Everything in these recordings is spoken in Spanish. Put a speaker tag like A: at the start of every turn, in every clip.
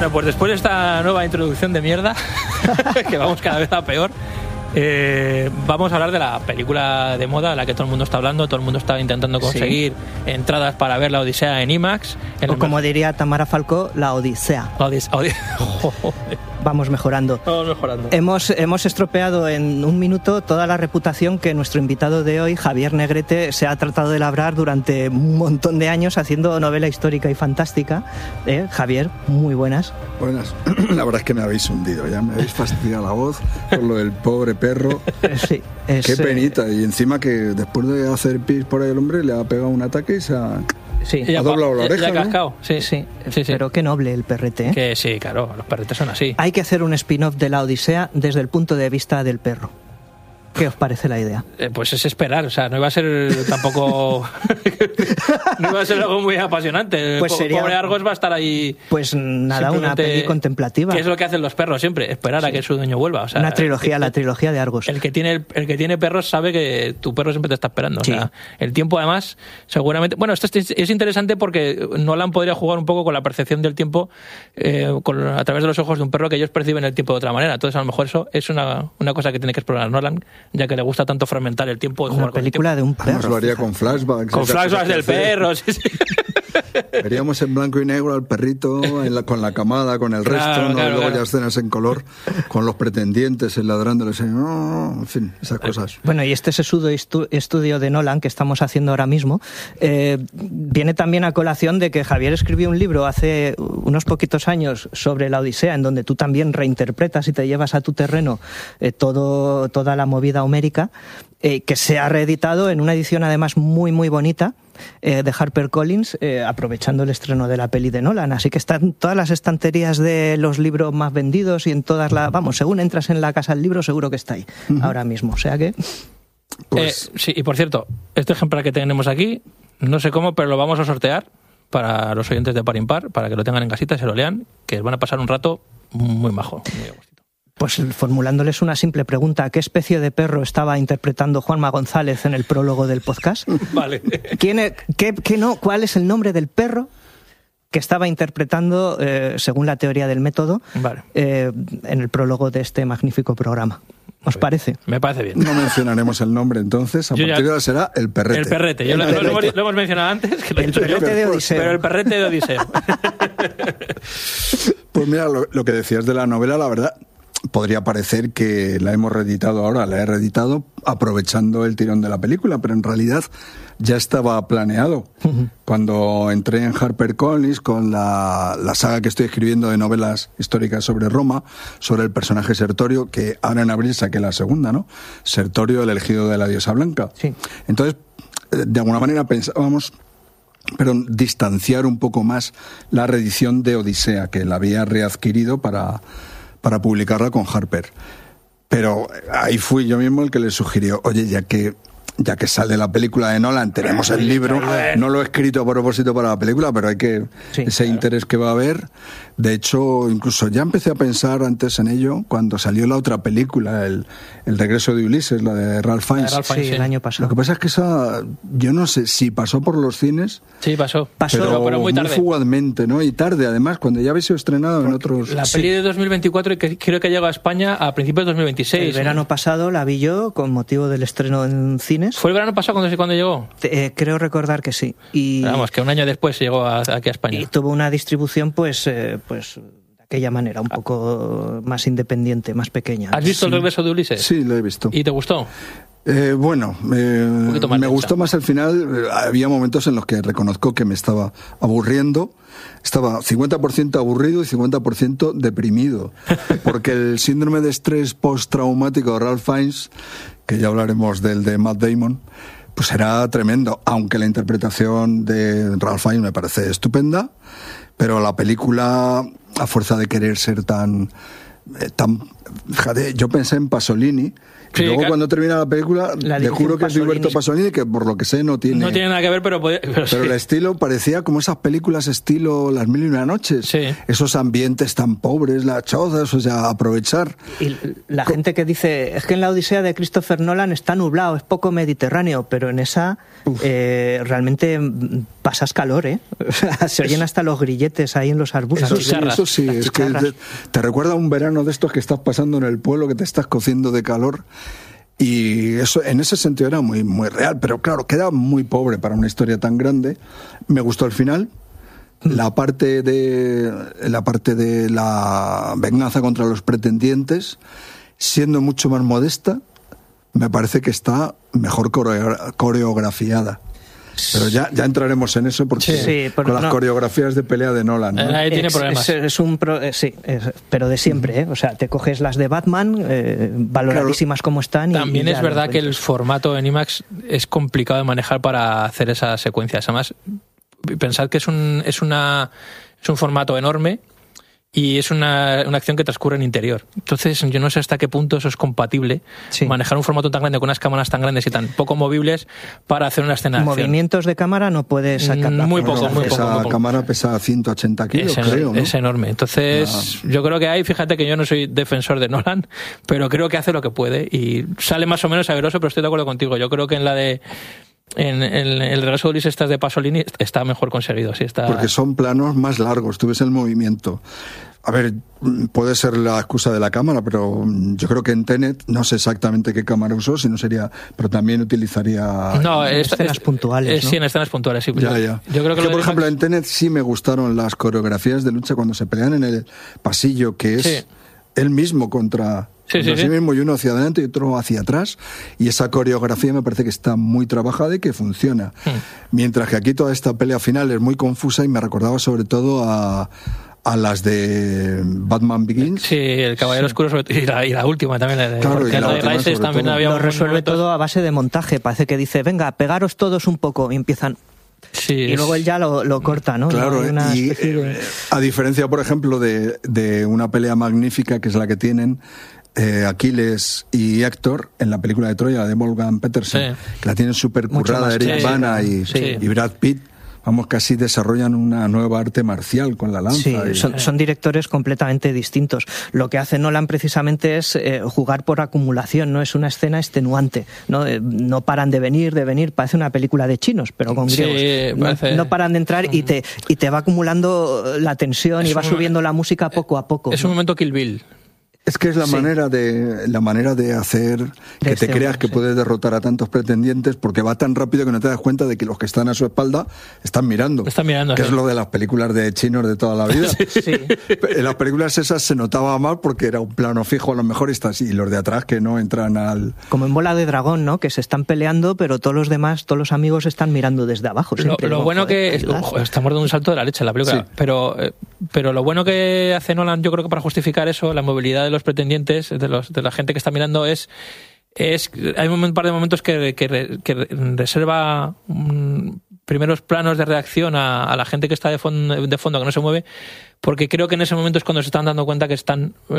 A: Bueno, pues después de esta nueva introducción de mierda, que vamos cada vez a peor, vamos a hablar de la película de moda de la que todo el mundo está hablando. Todo el mundo está intentando conseguir entradas para ver La Odisea en IMAX.
B: O como diría Tamara Falcó, La Odisea. Vamos mejorando. Hemos estropeado en un minuto toda la reputación que nuestro invitado de hoy, Javier Negrete, se ha tratado de labrar durante un montón de años haciendo novela histórica y fantástica. Javier, muy buenas.
C: Buenas. La verdad es que me habéis hundido, ya me habéis fastidiado la voz por lo del pobre perro.
B: Sí,
C: qué penita. Y encima que después de hacer pis por ahí el hombre le ha pegado un ataque y se ha...
B: Sí,
C: ha doblado la oreja,
A: ya cascado.
C: ¿no?
B: Sí. Pero qué noble el perrete, ¿eh?
A: Que sí, claro, los perretes son así.
B: Hay que hacer un spin-off de La Odisea desde el punto de vista del perro. ¿Qué os parece la idea?
A: Pues es esperar, o sea, no iba a ser tampoco... no iba a ser algo muy apasionante.
B: Pues sería...
A: Pobre Argos va a estar ahí...
B: Pues nada, una peli contemplativa.
A: ¿Qué es lo que hacen los perros siempre? Esperar a que su dueño vuelva. O sea,
B: una trilogía, la trilogía de Argos.
A: El que tiene perros sabe que tu perro siempre te está esperando. Sí. O sea, el tiempo además, seguramente... Bueno, esto es interesante porque Nolan podría jugar un poco con la percepción del tiempo a través de los ojos de un perro, que ellos perciben el tiempo de otra manera. Entonces, a lo mejor eso es una cosa que tiene que explorar Nolan, ya que le gusta tanto fragmentar el tiempo y jugar con el tiempo.
B: Una película de un perro.
C: Nos lo haría con flashbacks.
A: Con flashbacks del perro, sí.
C: Veríamos en blanco y negro al perrito con la camada, con el resto, luego ya escenas en color, con los pretendientes, el ladrándoles, en fin, esas cosas.
B: Bueno, y este sesudo estudio de Nolan que estamos haciendo ahora mismo viene también a colación de que Javier escribió un libro hace unos poquitos años sobre la Odisea, en donde tú también reinterpretas y te llevas a tu terreno toda la movida homérica, que se ha reeditado en una edición además muy muy bonita de HarperCollins, aprovechando el estreno de la peli de Nolan. Así que están todas las estanterías de los libros más vendidos y en todas las... Vamos, según entras en la casa del libro, seguro que está ahí ahora mismo. O sea que...
A: Pues... sí, y por cierto, este ejemplar que tenemos aquí, no sé cómo, pero lo vamos a sortear para los oyentes de Par Impar, para que lo tengan en casita y se lo lean, que van a pasar un rato muy majo, muy a gustito.
B: Pues formulándoles una simple pregunta, ¿qué especie de perro estaba interpretando Juanma González en el prólogo del podcast?
A: Vale.
B: ¿Cuál es el nombre del perro que estaba interpretando, según la teoría del método, en el prólogo de este magnífico programa? ¿Os parece?
A: Me parece bien.
C: No mencionaremos el nombre entonces, a partir de ahora será el perrete.
A: El perrete, lo hemos mencionado antes. Que
B: el perrete de Odiseo.
A: Pero el perrete de Odiseo.
C: Pues mira, lo que decías de la novela, la verdad... Podría parecer que la hemos reeditado ahora, la he reeditado aprovechando el tirón de la película, pero en realidad ya estaba planeado. Cuando entré en HarperCollins con la saga que estoy escribiendo de novelas históricas sobre Roma, sobre el personaje Sertorio, que ahora en abril saqué la segunda, ¿no? Sertorio, el elegido de la diosa blanca. Sí. Entonces, de alguna manera pensábamos... pero distanciar un poco más la reedición de Odisea, que la había readquirido para publicarla con Harper. Pero ahí fui yo mismo el que le sugirió, oye, ya que sale la película de Nolan, tenemos el libro, no lo he escrito a propósito para la película, pero hay que interés que va a haber. De hecho, incluso ya empecé a pensar antes en ello cuando salió la otra película, el regreso de Ulises, la de Ralph Fiennes.
B: Sí, el año pasado.
C: Lo que pasa es que esa, yo no sé si pasó por los cines.
A: Sí, pasó
C: pero
A: muy tarde.
C: Muy fugazmente, ¿no? Y tarde, además, cuando ya habéis sido estrenado en otros...
A: La peli de 2024 y creo que llega a España a principios de 2026.
B: El verano pasado la vi yo con motivo del estreno en cines.
A: ¿Fue el verano pasado cuando llegó?
B: Creo recordar que sí. Y
A: vamos, que un año después llegó aquí a España.
B: Y tuvo una distribución, pues de aquella manera, un poco más independiente, más pequeña.
A: ¿Has visto el regreso de Ulises?
C: Sí, lo he visto.
A: ¿Y te gustó?
C: Me gustó más al final. Había momentos en los que reconozco que me estaba aburriendo. Estaba 50% aburrido y 50% deprimido. Porque el síndrome de estrés postraumático de Ralph Fiennes, que ya hablaremos del de Matt Damon, pues era tremendo. Aunque la interpretación de Ralph Fiennes me parece estupenda, pero la película, a fuerza de querer ser tan Fíjate, yo pensé en Pasolini. Sí, y luego cuando termina la película, te juro que es Roberto Pasolini, que por lo que sé no tiene
A: nada que ver, pero
C: sí. El estilo parecía como esas películas estilo Las Mil y una Noches.
A: Sí.
C: Esos ambientes tan pobres, las chozas, o sea, aprovechar.
B: Y la gente que dice, es que en la Odisea de Christopher Nolan está nublado, es poco mediterráneo, pero en esa realmente pasas calor, ¿eh? Se oyen hasta los grilletes ahí en los arbustos.
C: Eso sí, es que te recuerda a un verano de estos que estás pasando en el pueblo, que te estás cociendo de calor. Y eso en ese sentido era muy, muy real, pero claro, queda muy pobre para una historia tan grande. Me gustó el final. La parte de la venganza contra los pretendientes, siendo mucho más modesta, me parece que está mejor coreografiada. Pero ya entraremos en eso porque con las coreografías de pelea de Nolan, ¿no?
A: Ahí tiene problemas.
B: Pero de siempre, ¿eh? O sea, te coges las de Batman, valoradísimas como están.
A: También es verdad que el formato en IMAX es complicado de manejar para hacer esas secuencias. Además, pensad que es un formato enorme. Y es una acción que transcurre en interior. Entonces, yo no sé hasta qué punto eso es compatible, manejar un formato tan grande con unas cámaras tan grandes y tan poco movibles para hacer una escena de acción.
B: Movimientos de cámara no puedes sacar.
A: Muy poco.
C: Esa cámara pesa 180 kilos, creo, ¿no?
A: Es enorme. Entonces, yo creo que fíjate que yo no soy defensor de Nolan, pero creo que hace lo que puede y sale más o menos saberoso, pero estoy de acuerdo contigo. Yo creo que en el regreso de Ulises de Pasolini está mejor conseguido. Sí, está...
C: Porque son planos más largos, tú ves el movimiento. A ver, puede ser la excusa de la cámara, pero yo creo que en Tenet, no sé exactamente qué cámara usó, si no sería, pero también utilizaría...
B: escenas puntuales, ¿no?
A: Sí, en escenas puntuales, sí.
C: Ya.
A: Yo creo que
C: por ejemplo, en Tenet sí me gustaron las coreografías de lucha cuando se pelean en el pasillo, que es él mismo contra... Sí mismo, y uno hacia adelante y otro hacia atrás, y esa coreografía me parece que está muy trabajada y que funciona. Mientras que aquí toda esta pelea final es muy confusa y me recordaba sobre todo a las de Batman Begins.
A: Sí, el Caballero Oscuro y la última también.
C: Claro, y la última
A: Rises también había
B: lo resuelve todo a base de montaje. Parece que dice, venga, pegaros todos un poco, y empiezan... y luego él ya lo corta, ¿no?
C: Claro, a diferencia, por ejemplo, de una pelea magnífica que es la que tienen Aquiles y Héctor en la película de Troya, la de Wolfgang Petersen, que la tienen súper currada, Eric Bana y Brad Pitt. Vamos, casi desarrollan una nueva arte marcial con la lanza.
B: Sí, son directores completamente distintos. Lo que hace Nolan precisamente es jugar por acumulación, no es una escena extenuante. No paran de venir, parece una película de chinos, pero con griegos. No paran de entrar y te va acumulando la tensión y va subiendo la música poco a poco.
A: Es un momento Kill Bill.
C: Es que es la manera de hacer que te creas que puedes derrotar a tantos pretendientes, porque va tan rápido que no te das cuenta de que los que están a su espalda están mirando. Que es lo de las películas de chinos de toda la vida. En las películas esas se notaba mal porque era un plano fijo a lo mejor y los de atrás que no entran al...
B: Como en Bola de Dragón, ¿no? Que se están peleando, pero todos los amigos están mirando desde abajo.
A: Lo bueno que... estamos dando un salto de la leche en la película. Sí. Pero lo bueno que hace Nolan, yo creo que para justificar eso, la movilidad de los pretendientes, de la gente que está mirando, hay un par de momentos que reserva primeros planos de reacción a la gente que está de fondo que no se mueve, porque creo que en ese momento es cuando se están dando cuenta que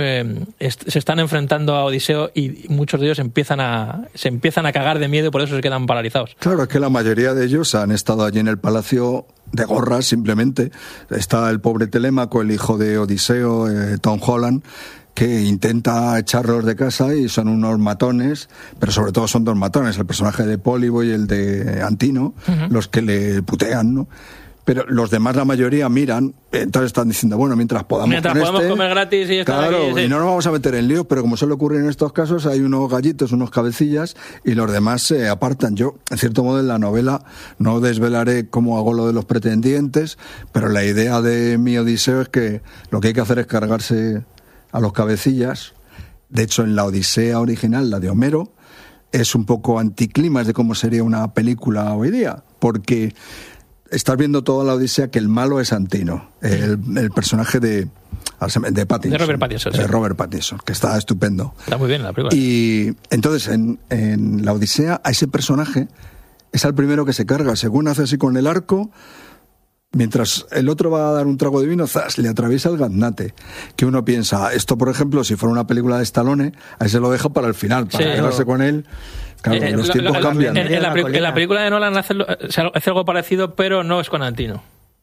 A: se están enfrentando a Odiseo y muchos de ellos se empiezan a cagar de miedo y por eso se quedan paralizados.
C: Claro, es que la mayoría de ellos han estado allí en el palacio de gorras simplemente. Está el pobre Telémaco, el hijo de Odiseo, Tom Holland, que intenta echarlos de casa y son unos matones, pero sobre todo son dos matones, el personaje de Pólibo y el de Antino, los que le putean, ¿no? Pero los demás, la mayoría, miran, entonces están diciendo, bueno, mientras podamos
A: comer gratis y estar
C: claro,
A: aquí,
C: y no nos vamos a meter en líos, pero como suele ocurrir en estos casos, hay unos gallitos, unos cabecillas, y los demás se apartan. Yo, en cierto modo, en la novela no desvelaré cómo hago lo de los pretendientes, pero la idea de mi Odiseo es que lo que hay que hacer es cargarse a los cabecillas. De hecho, en la Odisea original, la de Homero, es un poco anticlimax de cómo sería una película hoy día, porque estás viendo toda la Odisea que el malo es Antino, el personaje de Pattinson.
A: De Robert Pattinson.
C: De Robert Pattinson, que está estupendo.
A: Está muy bien la película.
C: Y entonces, en la Odisea, a ese personaje es el primero que se carga. Según hace así con el arco, Mientras el otro va a dar un trago de vino, ¡zas!, le atraviesa el gaznate. Que uno piensa, esto por ejemplo, si fuera una película de Stallone, ahí se lo deja para el final, para quedarse con él. Claro, los tiempos cambian.
A: En la película de Nolan hace algo parecido, pero no es con Antino.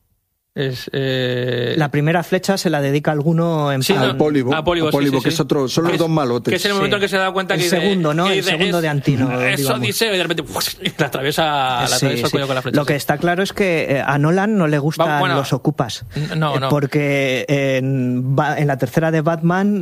B: La primera flecha se la dedica a alguno en
C: al Pólibo, que es otro, son los dos malotes.
A: Que es el momento en que se da cuenta que
B: el segundo, ¿no? El segundo de Antino.
A: Es Odiseo, y de repente la atraviesa el cuello con la flecha.
B: Lo que está claro es que a Nolan no le gustan los ocupas.
A: No.
B: Porque en la tercera de Batman,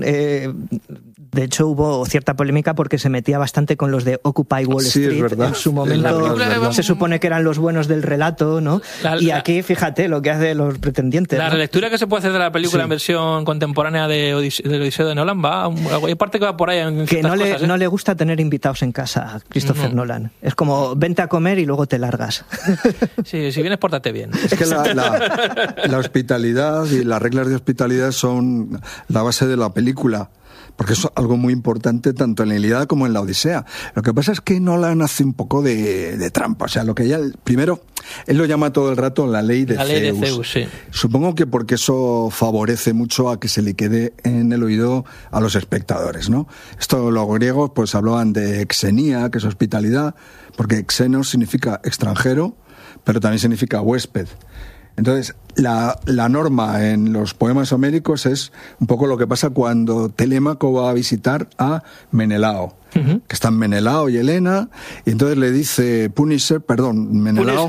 B: de hecho hubo cierta polémica porque se metía bastante con los de Occupy Wall Street. En su momento se supone que eran los buenos del relato, ¿no? Y aquí, fíjate, lo que hace los pretendientes.
A: La relectura que se puede hacer de la película en versión contemporánea del Odiseo de Nolan hay parte que va por ahí en
B: que no le gusta tener invitados en casa a Christopher Nolan. Es como, vente a comer y luego te largas.
A: Sí, si vienes, pórtate bien.
C: Es que la hospitalidad y las reglas de hospitalidad son la base de la película. Porque es algo muy importante tanto en la Ilíada como en la Odisea. Lo que pasa es que Nolan hace un poco de trampa. O sea, lo que ya primero, él lo llama todo el rato la ley de Zeus.
A: La ley de Zeus, sí.
C: Supongo que porque eso favorece mucho a que se le quede en el oído a los espectadores, ¿no? Esto los griegos pues hablaban de xenía, que es hospitalidad, porque xenos significa extranjero, pero también significa huésped. Entonces, la norma en los poemas homéricos es un poco lo que pasa cuando Telémaco va a visitar a Menelao, que están Menelao y Helena, y entonces le dice Menelao.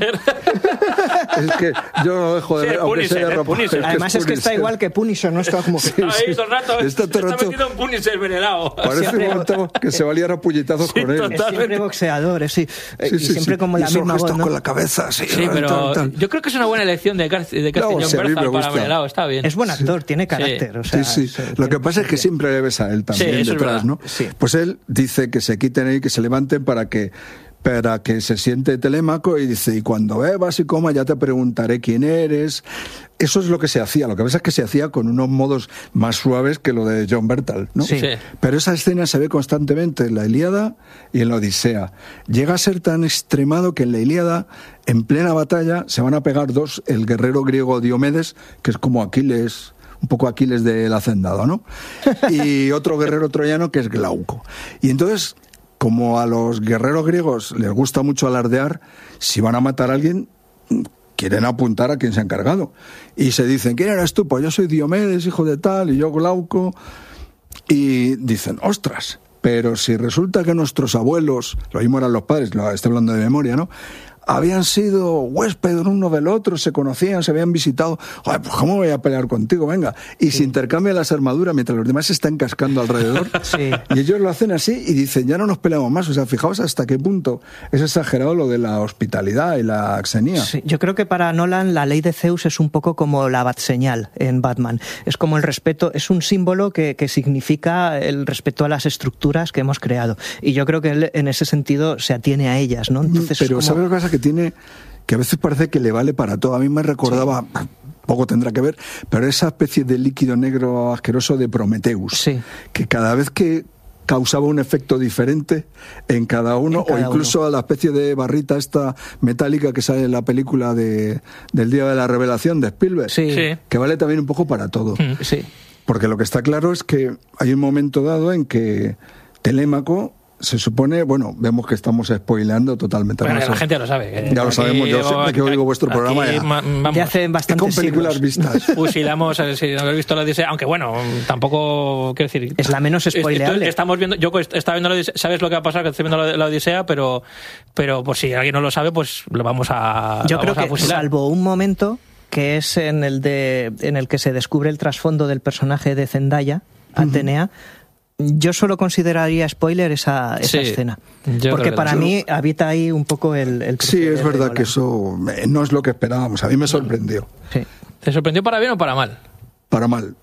C: Es que yo no dejo de ver, aunque sea de ropa.
B: Además es que está igual que Punisher, no está como...
A: Ahí todo el rato está metido en Punisher, Menelao.
C: Parece un momento que se va a liar a puñetazos con él.
B: Es siempre boxeador, sí. Y siempre como la misma voz, ¿no?
C: Con la cabeza,
A: sí, pero yo creo que es una buena elección de casting John Bernthal para Menelao, está bien.
B: Es buen actor, tiene carácter. O sea,
C: sí. Lo que pasa es que siempre le ves a él también detrás, ¿no?
B: Sí.
C: Pues él dice que se quiten ahí, que se levanten para que se siente Telémaco, y dice, y cuando bebas y comas ya te preguntaré quién eres. Eso es lo que se hacía. Lo que pasa es que se hacía con unos modos más suaves que lo de John Bernthal, ¿no?
A: Sí.
C: Pero esa escena se ve constantemente en la Ilíada y en la Odisea. Llega a ser tan extremado que en la Ilíada, en plena batalla, se van a pegar dos, el guerrero griego Diomedes, que es como Aquiles, un poco Aquiles del hacendado, ¿no? Y otro guerrero troyano que es Glauco. Y entonces, como a los guerreros griegos les gusta mucho alardear, si van a matar a alguien, quieren apuntar a quien se ha encargado. Y se dicen, ¿quién eres tú? Pues yo soy Diomedes, hijo de tal, y yo Glauco. Y dicen, ostras, pero si resulta que nuestros abuelos, lo mismo eran los padres, estoy hablando de memoria, ¿no?, habían sido huéspedes uno del otro, se conocían, se habían visitado. Joder, pues ¿cómo voy a pelear contigo? Venga. Y se intercambian las armaduras mientras los demás se están cascando alrededor.
B: Sí.
C: Y ellos lo hacen así y dicen, ya no nos peleamos más. O sea, fijaos hasta qué punto es exagerado lo de la hospitalidad y la xenía.
B: Sí, yo creo que para Nolan la ley de Zeus es un poco como la Batseñal en Batman. Es como el respeto, es un símbolo que significa el respeto a las estructuras que hemos creado. Y yo creo que él en ese sentido se atiene a ellas, ¿no? Entonces,
C: pero ¿sabes lo que pasa? Que tiene, que a veces parece que le vale para todo. A mí me recordaba, poco tendrá que ver, pero esa especie de líquido negro asqueroso de Prometheus, que cada vez que causaba un efecto diferente en cada uno, o incluso a la especie de barrita esta metálica que sale en la película del Día de la Revelación de Spielberg, que vale también un poco para todo. Porque lo que está claro es que hay un momento dado en que Telémaco se supone, bueno, vemos que estamos spoileando totalmente.
A: Bueno, la gente ya lo sabe.
C: Ya lo sabemos, yo siempre que oigo vuestro programa
B: ya hace bastante
C: con películas vistas.
A: Fusilamos, si no habéis visto la Odisea, aunque bueno, tampoco, quiero decir...
B: Es la menos spoileable.
A: Estamos viendo, yo estaba viendo la Odisea, sabes lo que va a pasar, que estoy viendo la Odisea, pero por si alguien no lo sabe, pues lo vamos a
B: Yo creo que
A: fusilar.
B: Salvo un momento, que es en el que se descubre el trasfondo del personaje de Zendaya, Atenea, yo solo consideraría spoiler esa escena. Porque para mí habita ahí un poco el
C: sí, es verdad que eso no es lo que esperábamos. A mí me sorprendió.
B: Sí.
A: ¿Te sorprendió para bien o para mal?
C: Para mal.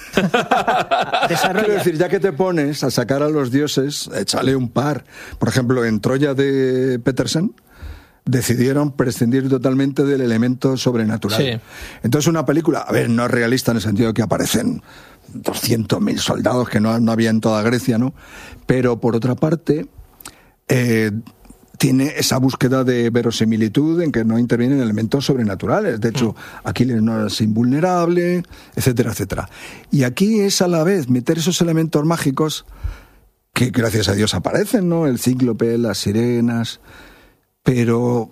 C: Quiero decir, ya que te pones a sacar a los dioses, échale un par. Por ejemplo, en Troya de Petersen decidieron prescindir totalmente del elemento sobrenatural.
A: Sí.
C: Entonces una película, a ver, no es realista en el sentido de que aparecen 200.000 soldados que no había en toda Grecia, ¿no? Pero por otra parte, tiene esa búsqueda de verosimilitud en que no intervienen elementos sobrenaturales. De hecho, Aquiles no es invulnerable, etcétera, etcétera. Y aquí es a la vez meter esos elementos mágicos que gracias a Dios aparecen, ¿no? El cíclope, las sirenas, pero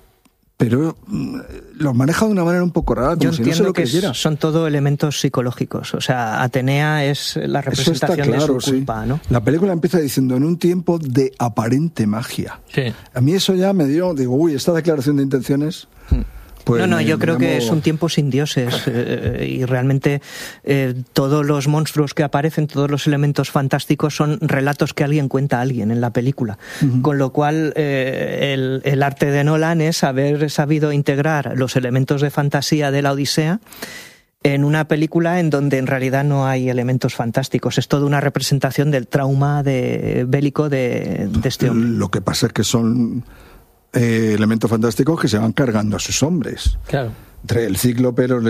C: los maneja de una manera un poco rara, como
B: Yo
C: si
B: entiendo
C: no se lo
B: que
C: creyera.
B: son todo elementos psicológicos. O sea, Atenea es la representación de su culpa,
C: sí.
B: ¿no?
C: La película empieza diciendo en un tiempo de aparente magia.
A: Sí.
C: A mí eso ya me dio, digo, uy, esta declaración de intenciones... Pues
B: yo creo que es un tiempo sin dioses y realmente todos los monstruos que aparecen, todos los elementos fantásticos son relatos que alguien cuenta a alguien en la película. Con lo cual el arte de Nolan es haber sabido integrar los elementos de fantasía de la Odisea en una película en donde en realidad no hay elementos fantásticos. Es toda una representación del trauma bélico de este hombre.
C: Lo que pasa es que son... elementos fantásticos que se van cargando a sus hombres.
A: Claro.
C: Entre el cíclope, los